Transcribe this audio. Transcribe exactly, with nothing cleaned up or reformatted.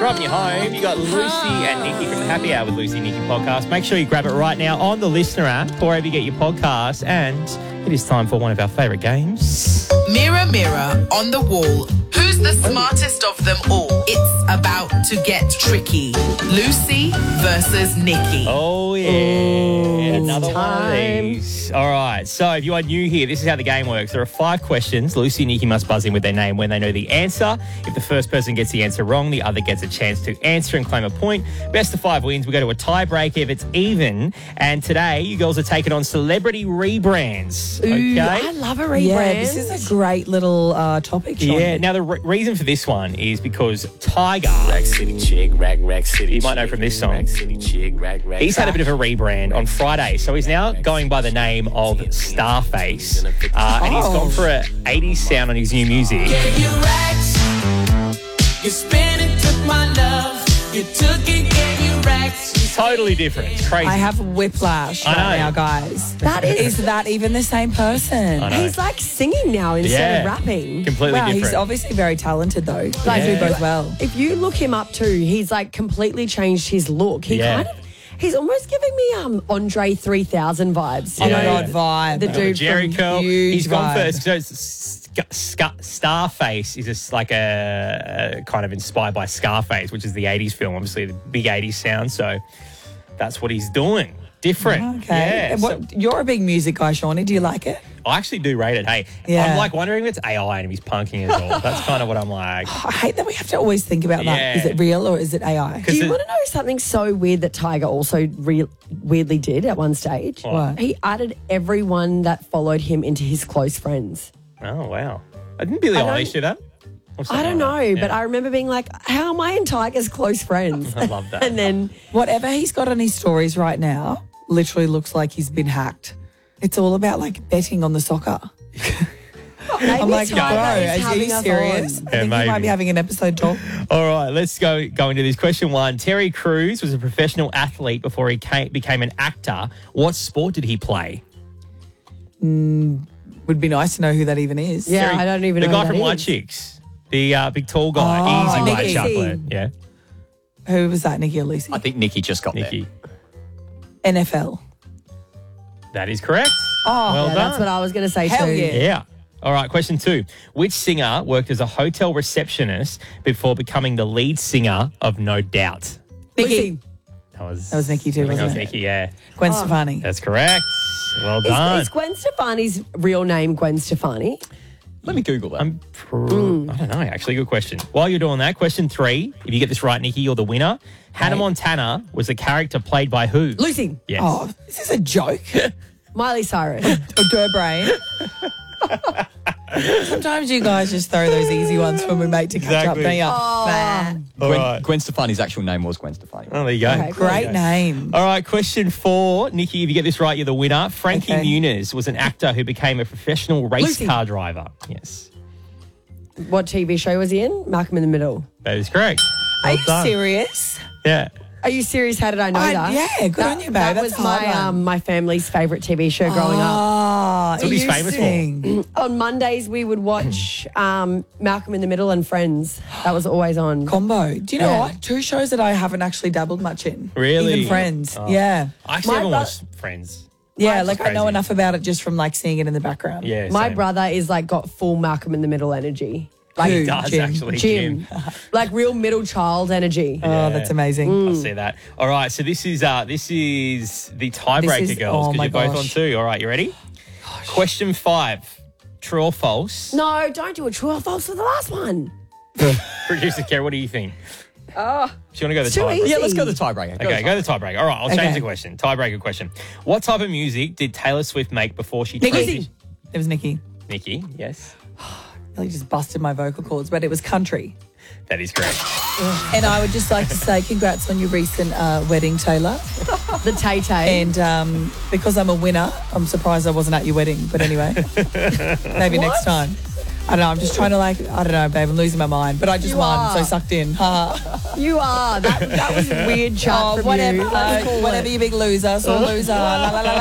Driving you home, you got Lucy and Nikki from the Happy Hour with Lucy and Nikki podcast. Make sure you grab it right now on the Listener app or wherever you get your podcasts. And it is time for one of our favourite games. Mirror, mirror on the wall. Who's the smartest of them all? It's about to get tricky. Lucy versus Nikki. Oh, yeah. Ooh, Another one of time. these. All right. So if you are new here, this is how the game works. There are five questions. Lucy and Nikki must buzz in with their name when they know the answer. If the first person gets the answer wrong, the other gets a chance to answer and claim a point. Best of five wins. We go to a tiebreak if it's even. And today, you girls are taking on celebrity rebrands. Ooh, Okay? I love a rebrand. Yeah, this is a great little uh, topic, Sean. Yeah. Now, the re- reason for this one is because Tiger, Rack City chick, rack, rack city. you might know from this song, Rack City chick, rack, rack. he's had a bit of a rebrand on Friday. So he's now going by the name of Starface. Uh, and he's gone for an eighties sound on his new music. Gave you racks. You spent it, took my love. You took it, gave you racks. Totally different. It's crazy. I have whiplash I right know. now, guys. That is- Is that even the same person? I know. He's like singing now instead Yeah. of rapping. Completely Wow, different. he's obviously very talented, though. Like, They do Yeah. both well. If you look him up too, he's like completely changed his look. He Yeah. kind of, he's almost giving me um Andre three thousand vibes. You Oh my know, God, vibe. The Like dude Jerry from, Curl. huge He's gone vibe. for so it's Sc- Sc- Starface is just like a, a kind of inspired by Scarface, which is the eighties film, obviously the big eighties sound. So that's what he's doing. Different. Okay. Yeah. And So what, you're a big music guy, Shawnee. Do you like it? I actually do rate it. Hey, Yeah. I'm like wondering if it's A I and if he's punking us all. That's kind of what I'm like. I hate that we have to always think about that. Yeah. Is it real or is it A I? Do you it- want to know something so weird that Tiger also re- weirdly did at one stage? What? He added everyone that followed him into his close friends. Oh, wow. I didn't Billie I don't- Eilish do that? Or I something don't know, like that? but Yeah. I remember being like, how am I and Tiger's close friends? I love that. And then Whatever he's got on his stories right now literally looks like he's been hacked. It's all about like betting on the soccer. maybe I'm like, bro, Tiger is are you having us serious? on. I think he might maybe. be having an episode talk. All right, let's go go into this. Question one. Terry Crews was a professional athlete before he came, became an actor. What sport did he play? Would be nice to know who that even is. Yeah, Terry- I don't even the know guy who from that White is. Chicks. The uh, big tall guy. Oh, Easy white Nikki. chocolate. Yeah, Who was that, Nikki or Lucy? I think Nikki just got Nikki. N F L. That is correct. Oh, well Yeah, done. that's what I was going to say Hell too. yeah. Yeah. All right, question two. Which singer worked as a hotel receptionist before becoming the lead singer of No Doubt? Nikki. That was, That was Nikki too, I think that was wasn't it? Nikki, yeah. Gwen Stefani. That's correct. Well Is, done. is Gwen Stefani's real name Gwen Stefani? Let me Google that. I'm pr- I don't know, actually. Good question. While you're doing that, question three. If you get this right, Nikki, you're the winner. Hannah Montana was a character played by who? Lucy. Yes. Oh, is this a joke? Miley Cyrus. Or Dur brain? Sometimes you guys just throw those easy ones when we make to catch Exactly. up, don't you? Nah. All Gwen, right. Gwen Stefani's actual name was Gwen Stefani. Oh, there you go. Okay, cool. Great name. All right, question four. Nikki, if you get this right, you're the winner. Frankie Okay. Muniz was an actor who became a professional race Lucy. car driver. Yes, What T V show was he in? Malcolm in the Middle. that is correct. Are Well you done. serious? Yeah. Are you serious? How did I know I- that? yeah, good that, on you, babe. That That's was a hard my one. um, my family's favourite T V show growing up. Ah, what he's famous for. interesting. On Mondays, we would watch um, Malcolm in the Middle and Friends. That was always on. Combo. Do you know Yeah. what? Two shows that I haven't actually dabbled much in. Really? Even Friends. Oh. Yeah. I actually My haven't bro- watched Friends. Yeah, That's like I know crazy. enough about it just from like seeing it in the background. Yeah, My same. brother is like got full Malcolm in the Middle energy. Like Who? He does Jim. actually. Jim. like real middle child energy. Oh, that's amazing. I see that. All right, so this is uh this is the tiebreaker, This is- girls, oh because my you're both on gosh. two. All right, you ready? Question five. True or false? No, don't do a true or false for the last one. Producer Kerry, what do you think? Oh, do you want to go the It's too tiebreaker? easy. Yeah, let's go the tiebreaker. Go Okay, the go the tiebreaker. All right, I'll change Okay. the question. Tiebreaker question. What type of music did Taylor Swift make before she Nikki. transitioned? It was Nikki. Nikki, yes. I just busted my vocal cords, but it was country. That is correct. And I would just like to say congrats on your recent uh, wedding, Taylor. The Tay Tay. And um, because I'm a winner, I'm surprised I wasn't at your wedding. But anyway, maybe next time. I don't know. I'm just trying to like, I don't know, babe. I'm losing my mind. But I just You won, are. so sucked in. Ha. You are. That, that was weird chat Oh, from whatever. you. Let's Uh, call whatever, it. you big loser. So loser. La, la, la, la.